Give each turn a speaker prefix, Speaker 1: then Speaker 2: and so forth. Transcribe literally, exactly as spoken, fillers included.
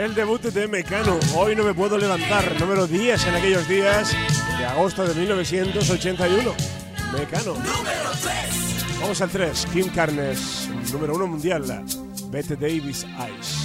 Speaker 1: El debut de Mecano, Hoy no me puedo levantar, número diez en aquellos días de agosto de mil novecientos ochenta y uno. Mecano.
Speaker 2: Número tres.
Speaker 1: Vamos al tres, Kim Carnes, número uno mundial, Bette Davis Eyes.